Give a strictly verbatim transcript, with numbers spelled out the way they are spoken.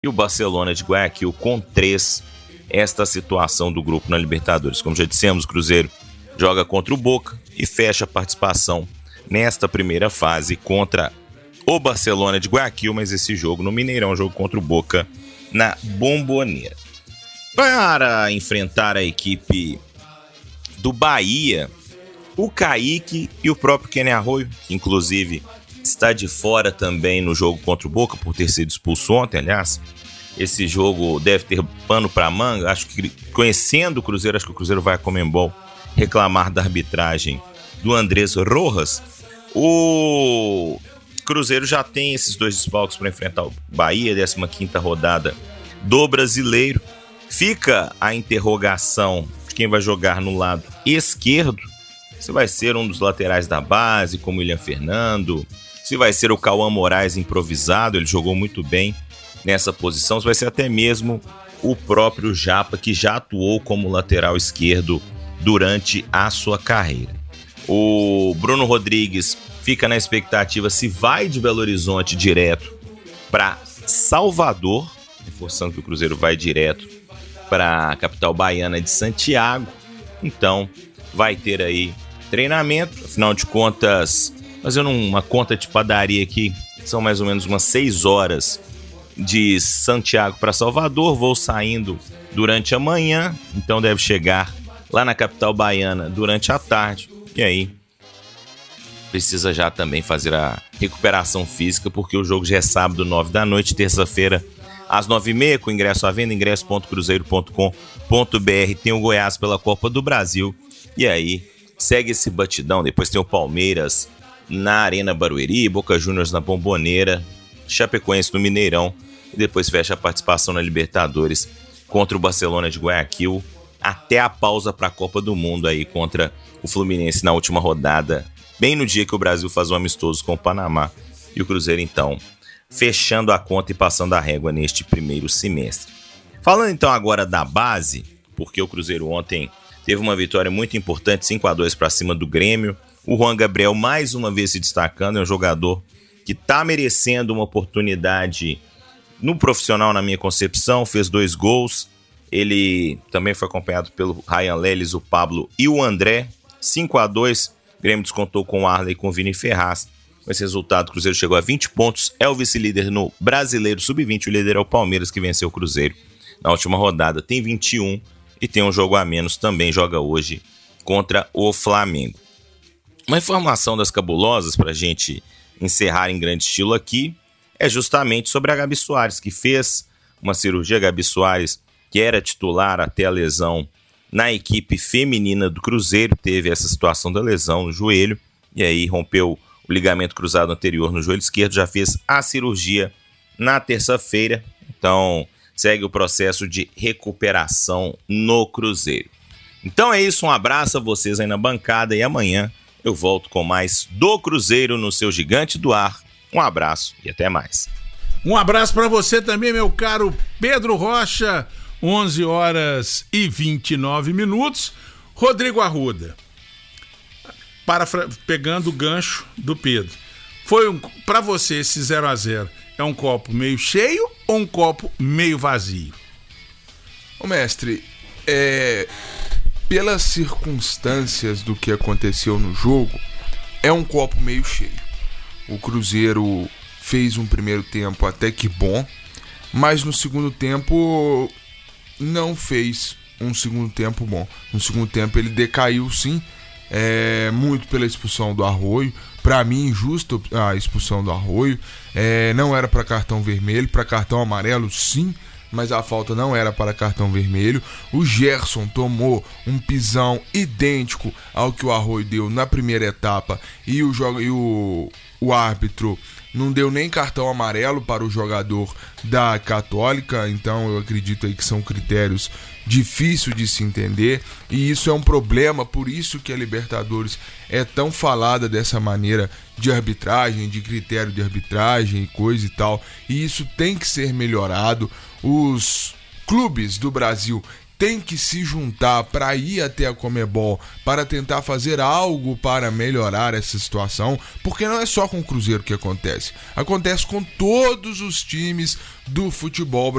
e o Barcelona de Guayaquil com três. Esta situação do grupo na Libertadores. Como já dissemos, o Cruzeiro joga contra o Boca e fecha a participação nesta primeira fase contra o Barcelona de Guayaquil, mas esse jogo no Mineirão, jogo contra o Boca na Bombonera. Para enfrentar a equipe do Bahia, o Kaique e o próprio Kenny Arroio, que inclusive está de fora também no jogo contra o Boca por ter sido expulso ontem, aliás. Esse jogo deve ter pano para manga. Acho que, conhecendo o Cruzeiro, acho que o Cruzeiro vai a Conmebol reclamar da arbitragem do Andrés Rojas. O Cruzeiro já tem esses dois desfalques para enfrentar o Bahia, décima quinta rodada do Brasileiro. Fica a interrogação de quem vai jogar no lado esquerdo. Se vai ser um dos laterais da base, como o William Fernando. Se vai ser o Cauã Moraes improvisado, ele jogou muito bem nessa posição. Se vai ser até mesmo o próprio Japa, que já atuou como lateral esquerdo durante a sua carreira. O Bruno Rodrigues fica na expectativa se vai de Belo Horizonte direto para Salvador, reforçando que o Cruzeiro vai direto para a capital baiana de Santiago. Então vai ter aí treinamento, afinal de contas, fazendo uma conta de padaria aqui, são mais ou menos umas seis horas de Santiago para Salvador, voo saindo durante a manhã, então deve chegar lá na capital baiana durante a tarde, e aí precisa já também fazer a recuperação física, porque o jogo já é sábado, nove da noite, terça-feira, às nove e meia, com ingresso à venda, ingresso ponto cruzeiro ponto com ponto b r, tem o Goiás pela Copa do Brasil, e aí segue esse batidão, depois tem o Palmeiras na Arena Barueri, Boca Juniors na Bombonera, Chapecoense no Mineirão, e depois fecha a participação na Libertadores contra o Barcelona de Guayaquil, até a pausa para a Copa do Mundo aí contra o Fluminense na última rodada, bem no dia que o Brasil faz um amistoso com o Panamá, e o Cruzeiro então fechando a conta e passando a régua neste primeiro semestre. Falando então agora da base, porque o Cruzeiro ontem teve uma vitória muito importante, cinco a dois para cima do Grêmio. O Juan Gabriel mais uma vez se destacando, é um jogador que está merecendo uma oportunidade no profissional, na minha concepção, fez dois gols. Ele também foi acompanhado pelo Ryan Leles, o Pablo e o André. cinco a dois, o Grêmio descontou com o Arley e com o Vini Ferraz. Com esse resultado, o Cruzeiro chegou a vinte pontos, é o vice-líder no Brasileiro sub vinte, o líder é o Palmeiras, que venceu o Cruzeiro na última rodada, tem vinte e um e tem um jogo a menos, também joga hoje contra o Flamengo. Uma informação das cabulosas para a gente encerrar em grande estilo aqui é justamente sobre a Gabi Soares, que fez uma cirurgia. A Gabi Soares, que era titular até a lesão na equipe feminina do Cruzeiro, teve essa situação da lesão no joelho e aí rompeu o ligamento cruzado anterior no joelho esquerdo, já fez a cirurgia na terça-feira, então segue o processo de recuperação no Cruzeiro. Então é isso, um abraço a vocês aí na bancada e amanhã eu volto com mais do Cruzeiro no seu Gigante do Ar. Um abraço e até mais. Um abraço para você também, meu caro Pedro Rocha, onze horas e vinte e nove minutos. Rodrigo Arruda, para, pegando o gancho do Pedro, foi um, para você esse zero a zero é um copo meio cheio ou um copo meio vazio? Ô mestre, é, pelas circunstâncias do que aconteceu no jogo, é um copo meio cheio. O Cruzeiro fez um primeiro tempo até que bom, mas no segundo tempo não fez um segundo tempo bom. No segundo tempo ele decaiu sim, é, muito pela expulsão do Arroio. Para mim, injusta a expulsão do Arroio. É, não era para cartão vermelho, para cartão amarelo sim, mas a falta não era para cartão vermelho. O Gerson tomou um pisão idêntico ao que o Arroio deu na primeira etapa e o, e o, o árbitro não deu nem cartão amarelo para o jogador da Católica, então eu acredito aí que são critérios difíceis de se entender, e isso é um problema, por isso que a Libertadores é tão falada dessa maneira de arbitragem, de critério de arbitragem e coisa e tal, e isso tem que ser melhorado. Os clubes do Brasil tem que se juntar para ir até a Conmebol para tentar fazer algo para melhorar essa situação, porque não é só com o Cruzeiro que acontece. Acontece com todos os times do futebol brasileiro.